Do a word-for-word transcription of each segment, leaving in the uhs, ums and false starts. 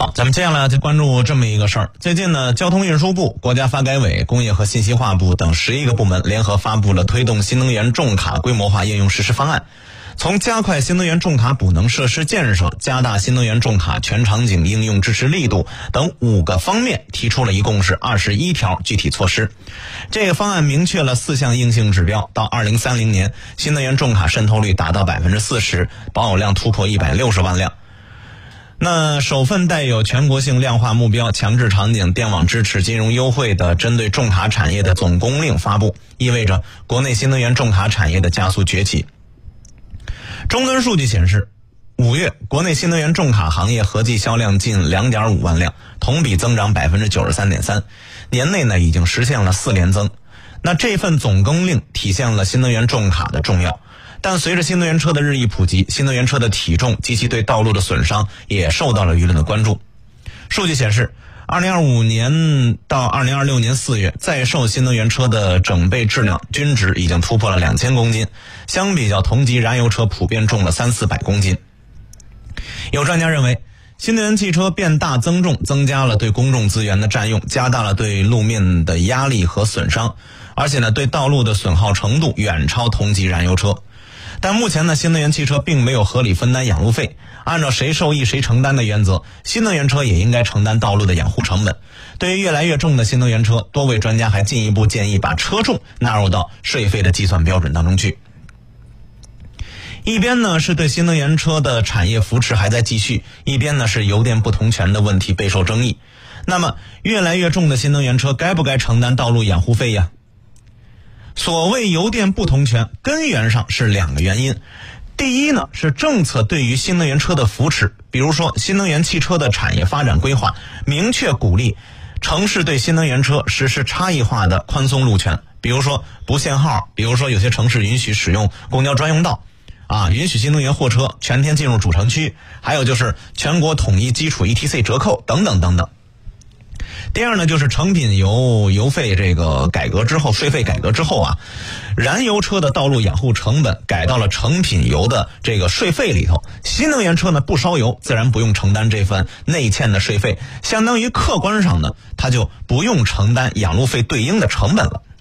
好，咱们接下来就关注这么一个事儿。最近呢，交通运输部、国家发改委、工业和信息化部等十一个部门联合发布了推动新能源重卡规模化应用实施方案。从加快新能源重卡补能设施建设、加大新能源重卡全场景应用支持力度等五个方面，提出了一共是二十一条具体措施。这个方案明确了四项硬性指标，到二零三零年，新能源重卡渗透率达到百分之四十，保有量突破一百六十万辆。那首份带有全国性量化目标、强制场景、电网支持、金融优惠的针对重卡产业的总公令发布，意味着国内新能源重卡产业的加速崛起。终端数据显示，五月国内新能源重卡行业合计销量近 两点五万辆，同比增长 百分之九十三点三， 年内呢已经实现了四连增。那这份总公令体现了新能源重卡的重要。但随着新能源车的日益普及，新能源车的体重及其对道路的损伤也受到了舆论的关注。数据显示，二零二五年到二零二六年四月，在售新能源车的整备质量均值已经突破了两千公斤，相比较同级燃油车普遍重了三四百公斤。有专家认为，新能源汽车变大增重，增加了对公众资源的占用，加大了对路面的压力和损伤，而且呢，对道路的损耗程度远超同级燃油车。但目前呢，新能源汽车并没有合理分担养路费，按照谁受益谁承担的原则，新能源车也应该承担道路的养护成本。对于越来越重的新能源车，多位专家还进一步建议把车重纳入到税费的计算标准当中去。一边呢是对新能源车的产业扶持还在继续，一边呢是油电不同权的问题备受争议。那么越来越重的新能源车该不该承担道路养护费呀？所谓油电不同权，根源上是两个原因。第一呢，是政策对于新能源车的扶持，比如说新能源汽车的产业发展规划，明确鼓励城市对新能源车实施差异化的宽松路权，比如说不限号，比如说有些城市允许使用公交专用道，啊，允许新能源货车全天进入主城区，还有就是全国统一基础 E T C 折扣等等等等。第二呢，就是成品油油费这个改革之后，税费改革之后啊，燃油车的道路养护成本改到了成品油的这个税费里头，新能源车呢不烧油，自然不用承担这份内欠的税费，相当于客观上呢，它就不用承担养路费对应的成本了。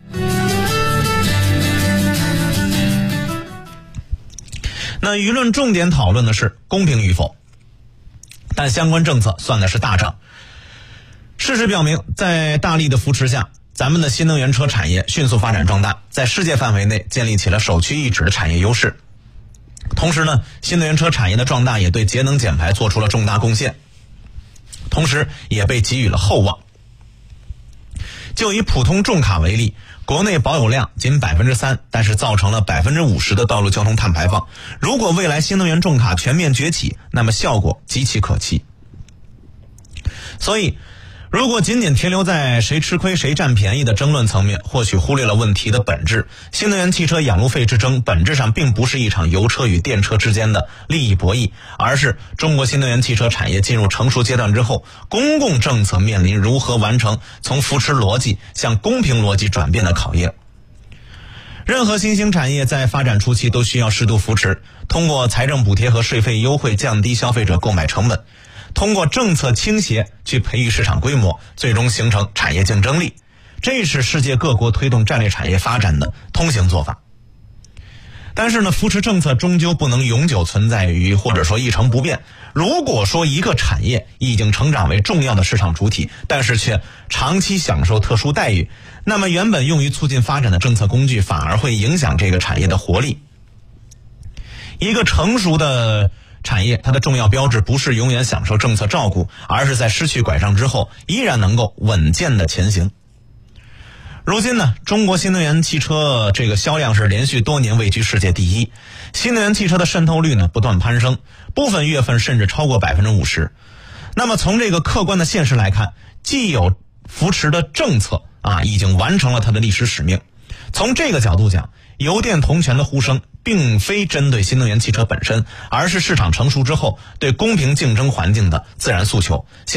那舆论重点讨论的是公平与否，但相关政策算的是大账。事实表明，在大力的扶持下，咱们的新能源车产业迅速发展壮大，在世界范围内建立起了首屈一指的产业优势。同时呢，新能源车产业的壮大也对节能减排做出了重大贡献，同时也被给予了厚望。就以普通重卡为例，国内保有量仅 百分之三， 但是造成了 百分之五十 的道路交通碳排放。如果未来新能源重卡全面崛起，那么效果极其可期。所以如果仅仅停留在谁吃亏谁占便宜的争论层面，或许忽略了问题的本质。新能源汽车养路费之争本质上并不是一场油车与电车之间的利益博弈，而是中国新能源汽车产业进入成熟阶段之后，公共政策面临如何完成从扶持逻辑向公平逻辑转变的考验。任何新兴产业在发展初期都需要适度扶持，通过财政补贴和税费优惠降低消费者购买成本，通过政策倾斜去培育市场规模，最终形成产业竞争力。这是世界各国推动战略产业发展的通行做法。但是呢，扶持政策终究不能永久存在于或者说一成不变。如果说一个产业已经成长为重要的市场主体，但是却长期享受特殊待遇，那么原本用于促进发展的政策工具反而会影响这个产业的活力。一个成熟的产业，它的重要标志不是永远享受政策照顾，而是在失去拐杖之后依然能够稳健的前行。如今呢，中国新能源汽车这个销量是连续多年位居世界第一，新能源汽车的渗透率呢不断攀升，部分月份甚至超过 百分之五十。 那么从这个客观的现实来看，既有扶持的政策啊，已经完成了它的历史使命。从这个角度讲，油电同权的呼声并非针对新能源汽车本身，而是市场成熟之后对公平竞争环境的自然诉求。